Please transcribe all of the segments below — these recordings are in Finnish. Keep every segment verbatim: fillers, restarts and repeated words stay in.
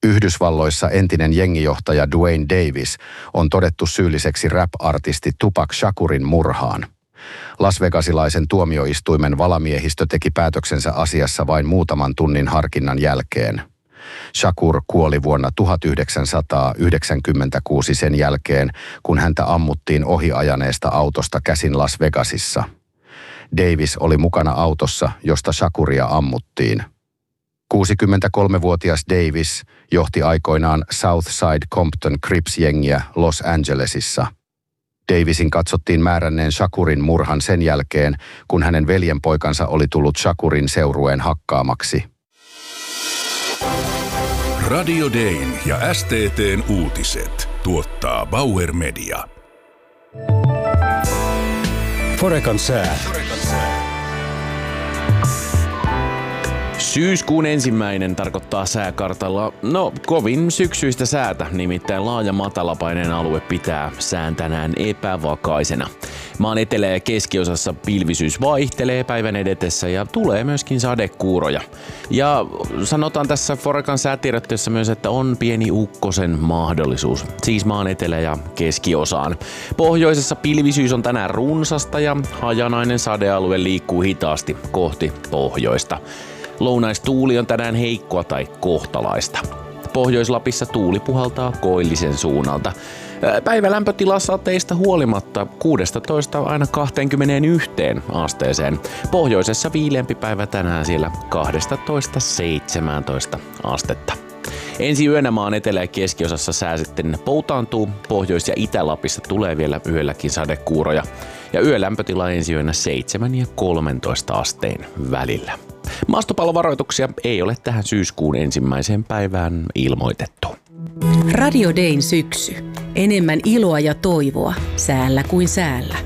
Yhdysvalloissa entinen jengijohtaja Duane Davis on todettu syylliseksi rap-artisti Tupac Shakurin murhaan. Las Vegasilaisen tuomioistuimen valamiehistö teki päätöksensä asiassa vain muutaman tunnin harkinnan jälkeen. Shakur kuoli vuonna tuhatyhdeksänsataayhdeksänkymmentäkuusi sen jälkeen, kun häntä ammuttiin ohiajaneesta autosta käsin Las Vegasissa. Davis oli mukana autossa, josta Shakuria ammuttiin. kuusikymmentäkolmevuotias Davis johti aikoinaan Southside Compton Crips-jengiä Los Angelesissa. Davisin katsottiin määränneen Shakurin murhan sen jälkeen, kun hänen veljenpoikansa oli tullut Shakurin seurueen hakkaamaksi. Radio Dayn ja S T T:n uutiset tuottaa Bauer Media. Forecan sää. Syyskuun ensimmäinen tarkoittaa sääkartalla, no kovin syksyistä säätä, nimittäin laaja matalapaineen alue pitää sään tänään epävakaisena. Maan etelä- ja keskiosassa pilvisyys vaihtelee päivän edetessä ja tulee myöskin sadekuuroja. Ja sanotaan tässä Forecan säätiedotteessa myös, että on pieni ukkosen mahdollisuus, siis maan etelä- ja keskiosaan. Pohjoisessa pilvisyys on tänään runsasta ja hajanainen sadealue liikkuu hitaasti kohti pohjoista. Lounaistuuli on tänään heikkoa tai kohtalaista. Pohjois-Lapissa tuuli puhaltaa koillisen suunnalta. Päivälämpötila sateista huolimatta kuusitoista aina kaksikymmentäyksi asteeseen. Pohjoisessa viileämpi päivä tänään siellä kaksitoista seitsemäntoista astetta. Ensi yönä maan etelä- ja keskiosassa sää sitten poutaantuu. Pohjois- ja Itä-Lapissa tulee vielä yölläkin sadekuuroja. Ja yölämpötila ensi yönä seitsemän ja kolmetoista asteen välillä. Maastopallovaroituksia ei ole tähän syyskuun ensimmäiseen päivään ilmoitettu. Radio Dayn syksy. Enemmän iloa ja toivoa säällä kuin säällä.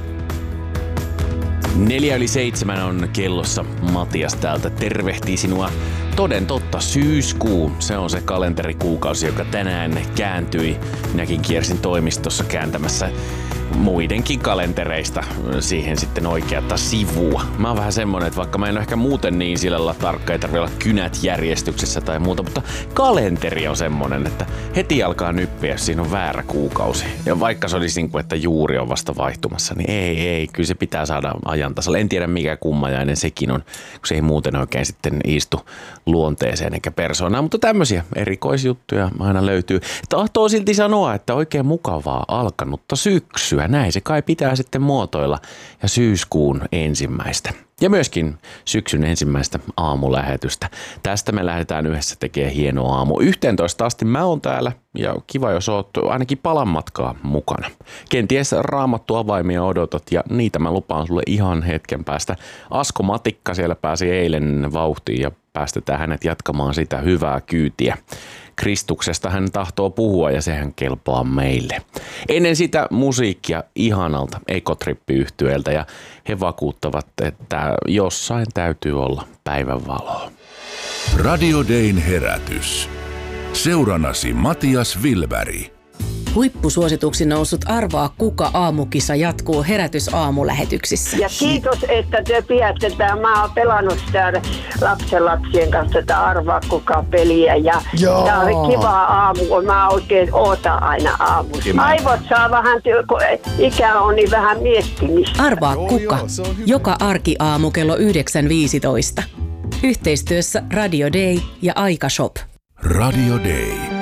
Neljä yli seitsemän on kellossa. Matias täältä tervehtii sinua. Toden totta, syyskuu. Se on se kalenterikuukausi, joka tänään kääntyi. Minäkin kiersin toimistossa kääntämässä muidenkin kalentereista siihen sitten oikeata sivua. Mä oon vähän semmonen, että vaikka mä en ole ehkä muuten niin sillä lailla tarkka, ei tarvitse olla kynät järjestyksessä tai muuta, mutta kalenteri on semmonen, että heti alkaa nyppiä, jos siinä on väärä kuukausi. Ja vaikka se olisi niin kuin, että juuri on vasta vaihtumassa, niin ei, ei, kyllä se pitää saada ajan tasalla. En tiedä mikä kummajainen sekin on, kun se ei muuten oikein sitten istu luonteeseen eikä persoonaan, mutta tämmöisiä erikoisjuttuja aina löytyy. Tahtoo silti sanoa, että oikein mukavaa alkanutta syksyä. Näin se kai pitää sitten muotoilla ja syyskuun ensimmäistä. Ja myöskin syksyn ensimmäistä aamulähetystä. Tästä me lähdetään yhdessä tekemään hienoa aamu. yhteentoista asti mä oon täällä ja kiva jos oot ainakin palan matkaa mukana. Kenties raamattu avaimia odotat ja niitä mä lupaan sulle ihan hetken päästä. Asko Matikka siellä pääsi eilen vauhtiin ja päästetään hänet jatkamaan sitä hyvää kyytiä. Kristuksesta hän tahtoo puhua ja sehän kelpaa meille. Ennen sitä musiikkia ihanalta Ekotrippi-yhtyeeltä ja he vakuuttavat, että jossain täytyy olla päivänvaloa. Radio Dayn herätys. Seurannasi Matias Wilberg. Huippusuosituksi noussut Arvaa kuka -aamukisa jatkuu Herätys-aamulähetyksissä. Ja kiitos, että te pidätte tätä. Mä oon pelannut sitä lapsenlapsien kanssa tätä Arvaa kuka -peliä. Ja tää oli kiva aamu, kun mä oikein ootan aina aamussa. Aivot saa vähän, kun ikä on niin vähän miettimistä. Arvaa kuka. Joka arki-aamu kello yhdeksän viisitoista. Yhteistyössä Radio Day ja Aikashop. Radio Day.